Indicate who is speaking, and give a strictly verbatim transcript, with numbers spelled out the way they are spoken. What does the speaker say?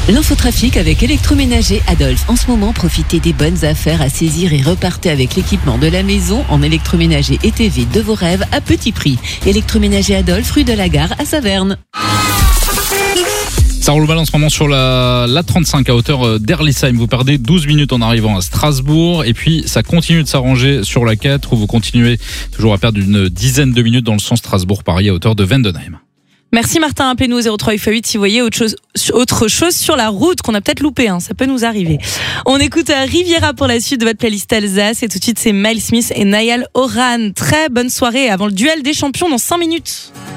Speaker 1: L'infotrafic avec Électroménager Adolphe. En ce moment, profitez des bonnes affaires à saisir et repartez avec l'équipement de la maison en électroménager et T V de vos rêves à petit prix. Électroménager Adolphe, rue de la Gare à Saverne.
Speaker 2: Ça roule mal en ce moment sur la, la trente-cinq à hauteur d'Erlisheim. Vous perdez douze minutes en arrivant à Strasbourg. Et puis, ça continue de s'arranger sur la quatre où vous continuez toujours à perdre une dizaine de minutes dans le sens Strasbourg-Paris à hauteur de Vendenheim.
Speaker 3: Merci Martin, appelez-nous au zéro trois huit huit si vous voyez autre chose, autre chose sur la route qu'on a peut-être loupé, hein, ça peut nous arriver. On écoute Riviera pour la suite de votre playlist Alsace et tout de suite c'est Miles Smith et Niall Horan. Très bonne soirée avant le duel des champions dans cinq minutes.